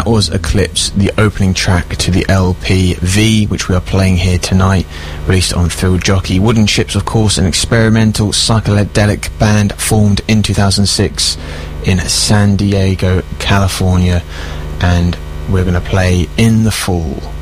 that was Eclipse, the opening track to the LP V, which we are playing here tonight, released on Field Jockey. Wooden Ships, of course, an experimental psychedelic band formed in 2006 in San Diego, California, and we're going to play In the Fall.